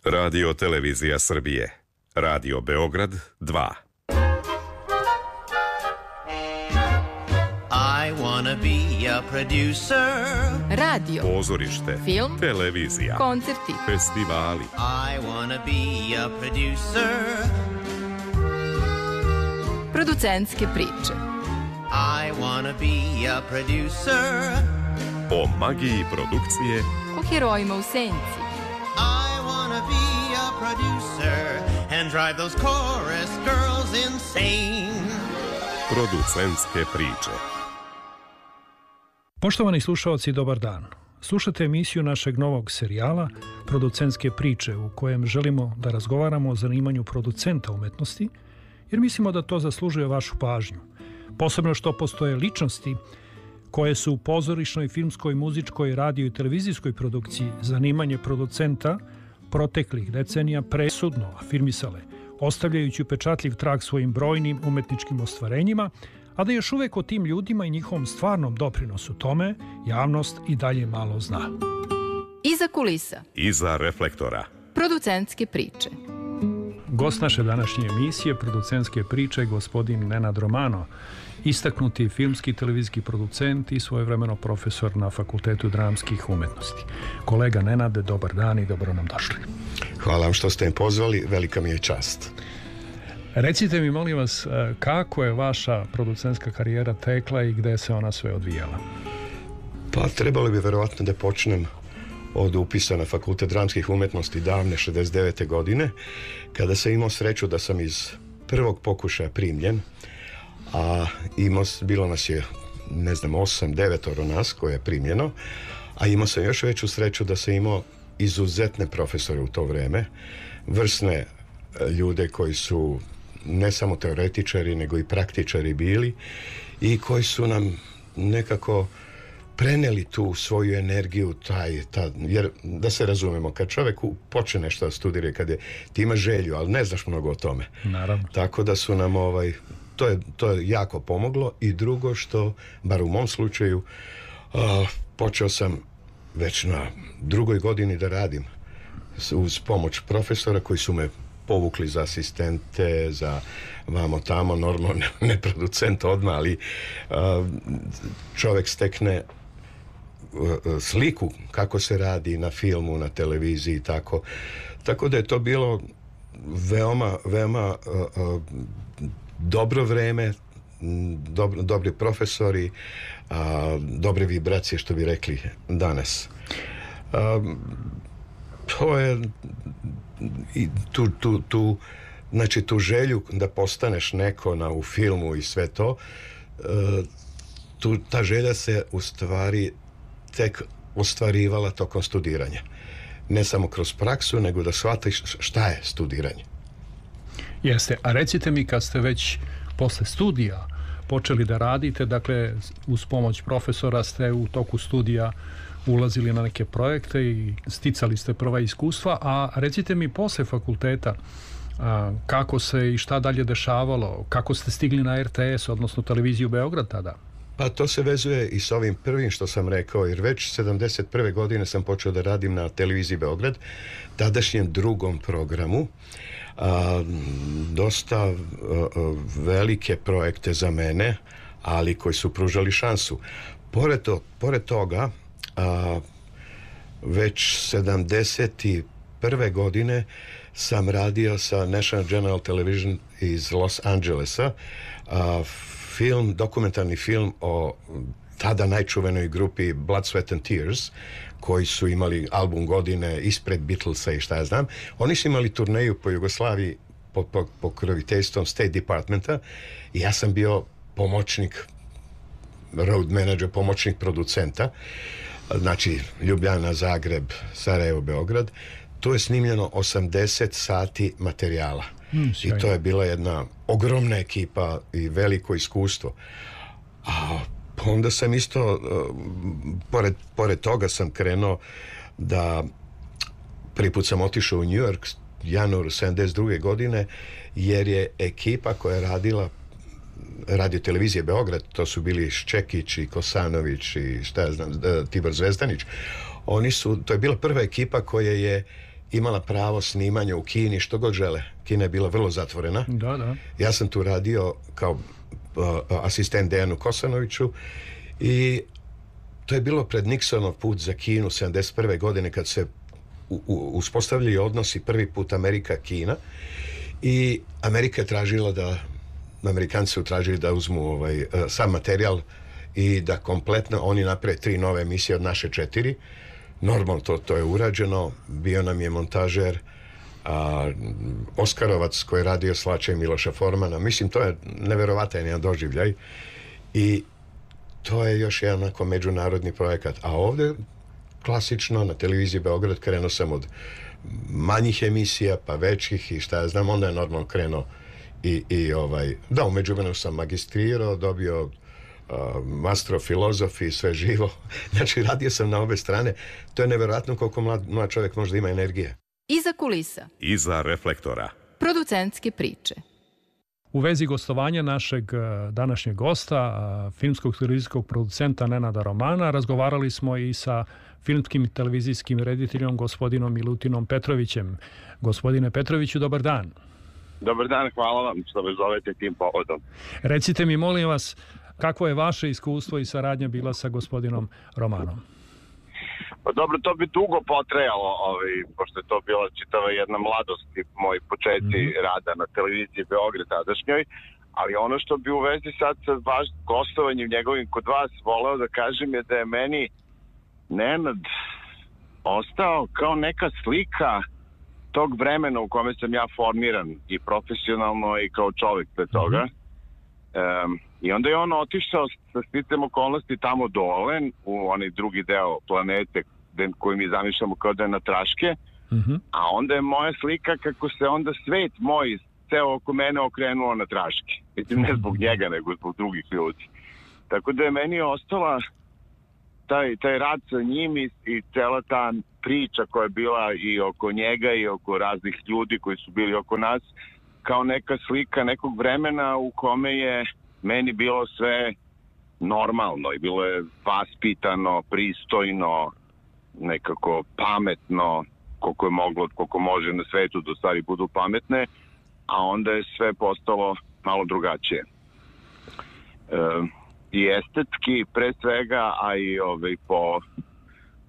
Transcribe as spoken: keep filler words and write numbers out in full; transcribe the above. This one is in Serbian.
Radio Televizija Srbije. Radio Beograd dva. I wanna be a producer. Radio, Pozorište, film, televizija, koncerti, festivali. I wanna be a producer. Producentske priče. I wanna be a producer. O magiji produkcije, O herojima u senci. I wanna be a producer and drive those chorus girls insane. producentske priče. Poštovani slušaoci, dobar dan. Slušate emisiju našeg novog serijala Producentske priče, u kojem želimo da razgovaramo o zanimanju producenta umetnosti, jer mislimo da to zaslužuje vašu pažnju. Posebno što postoje ličnosti koje su u pozorišnoj, filmskoj, muzičkoj, radio i televizijskoj produkciji zanimanje producenta proteklih decenija presudno afirmisale, ostavljajući upečatljiv trag svojim brojnim umetničkim ostvarenjima, a da još uvek o tim ljudima i njihovom stvarnom doprinosu tome javnost i dalje malo zna. Iza kulisa. Iza reflektora. Producentske priče. Gost naše današnje emisije Producentske priče, gospodin Nenad Romano, istaknuti filmski i televizijski producent i svojevremeno profesor na Fakultetu dramskih umetnosti. Kolega Nenade, dobar dan i dobro nam došli. Hvala vam što ste me pozvali, velika mi je čast. Recite mi, molim vas, kako je vaša producentska karijera tekla i gde se ona sve odvijala? Pa trebalo bi verovatno da počnem od upisa na Fakultet dramskih umetnosti davne šezdeset devete godine, kada sam imao sreću da sam iz prvog pokušaja primljen, a imao, bilo nas je, ne znam, osam, devetoro nas koje je primljeno, a imao sam još veću sreću da sam imao izuzetne profesore u to vreme, vrsne ljude koji su ne samo teoretičari, nego i praktičari bili i koji su nam nekako preneli tu svoju energiju, taj, ta, jer da se razumemo, kad čovjek počne nešto da studira, kad je, ti ima želju, ali ne znaš mnogo o tome. Naravno. Tako da su nam, ovaj, to je, to je jako pomoglo. I drugo što, bar u mom slučaju, uh, počeo sam već na drugoj godini da radim uz pomoć profesora koji su me povukli za asistente, za vamo tamo, normalno ne, ne producent odmah, ali uh, čovjek stekne uh, sliku kako se radi na filmu, na televiziji, tako. Tako da je to bilo veoma, veoma uh, uh, dobro vreme, dobro, dobri profesori, uh, dobre vibracije, što bi rekli danas. Uh, to je i tu, tu, tu, znači tu želju da postaneš neko na, u filmu i sve to, tu, ta želja se u stvari tek ostvarivala tokom studiranja. Ne samo kroz praksu, nego da shvatiš šta je studiranje. Jeste, a recite mi, kad ste već posle studija počeli da radite, dakle uz pomoć profesora ste u toku studija ulazili na neke projekte i sticali ste prva iskustva, a recite mi posle fakulteta a, kako se i šta dalje dešavalo, kako ste stigli na R T S, odnosno Televiziju Beograd tada? Pa to se vezuje i s ovim prvim što sam rekao, jer već sedamdeset prve godine sam počeo da radim na Televiziji Beograd, tadašnjem drugom programu, a, dosta a, a, velike projekte za mene, ali koji su pružali šansu. Pored, to, pored toga, a, već sedamdeset prve godine sam radio sa National General Television iz Los Angelesa, a, film, dokumentarni film o tada najčuvenoj grupi Blood, Sweat and Tears, koji su imali album godine ispred Beatlesa i šta ja znam. Oni su imali turneju po Jugoslaviji pod pokroviteljstvom State Departmenta i ja sam bio pomoćnik road manager, pomoćnik producenta, znači Ljubljana, Zagreb, Sarajevo, Beograd. Tu je snimljeno osamdeset sati materijala. Mm, i to je bila jedna ogromna ekipa i veliko iskustvo. A onda sam isto, uh, pored, pored toga sam krenuo da prvi put sam otišao u New York januar sedamdeset druge godine, jer je ekipa koja je radila Radio Televizije Beograd, to su bili Ščekić i Kosanović i šta ja znam, Tibor Zvezdanić, oni su, to je bila prva ekipa koja je imala pravo snimanja u Kini što god žele. Kina je bila vrlo zatvorena. Da, da. Ja sam tu radio kao uh, asistent Dejanu Kosanoviću i to je bilo pred Nixonov put za Kinu sedamdeset prve godine kad se u, u, uspostavljaju odnosi prvi put Amerika-Kina i Amerika je tražila da Amerikanci su tražili da uzmu ovaj, uh, sam materijal i da kompletno oni naprave tri nove emisije od naše četiri. Normalno to, to je urađeno. Bio nam je montažer a, Oskarovac koji je radio Slača i Miloša Formana. Mislim, to je neverovatan jedan doživljaj i to je još jedan onako međunarodni projekat. A ovde klasično na televiziji Beograd krenuo sam od manjih emisija pa većih i šta ja znam, onda je normalno krenuo i, i ovaj, da, u međuvremenu sam magistrirao, dobio Uh, master filozof i sve živo. Znači, radio sam na obe strane. To je nevjerojatno koliko mlad, mlad čovjek može da ima energije. Iza kulisa. Iza reflektora. Producentske priče. U vezi gostovanja našeg današnjeg gosta, filmskog televizijskog producenta Nenada Romana, razgovarali smo i sa filmskim i televizijskim rediteljom gospodinom Milutinom Petrovićem. Gospodine Petroviću, dobar dan. Dobar dan, hvala vam što me zovete tim povodom. Recite mi, molim vas, kako je vaše iskustvo i saradnja bila sa gospodinom Romanom? Pa dobro, to bi dugo potrajalo, ovaj, pošto je to bila čitava jedna mladost i moji početci mm-hmm. rada na televiziji Beograd tadašnjoj, ali ono što bi u vezi sad sa vaš gostovanjem njegovim kod vas voleo da kažem je da je meni Nenad ostao kao neka slika tog vremena u kome sam ja formiran i profesionalno i kao čovjek pre toga. Mm-hmm. Um, I onda je on otišao sa sticajem okolnosti tamo dole, u onaj drugi deo planete koji mi zamišljamo kao da je na Traške, mm-hmm. a onda je moja slika kako se onda svet moj ceo oko mene okrenuo na Traške. Mislim, ne zbog njega, nego zbog drugih ljudi. Tako da je meni ostala taj, taj rad sa njim i, i cela ta priča koja je bila i oko njega i oko raznih ljudi koji su bili oko nas, kao neka slika nekog vremena u kome je meni bilo sve normalno i bilo je vaspitano, pristojno, nekako pametno, koliko je moglo, koliko može na svetu da stvari budu pametne, a onda je sve postalo malo drugačije. E, I estetski pre svega, a i ovaj, po